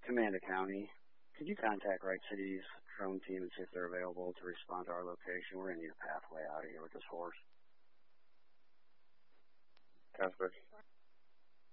Amanda County. Could you contact Wright City's drone team and see if they're available to respond to our location? We're going to need a pathway out of here with this horse. Casper.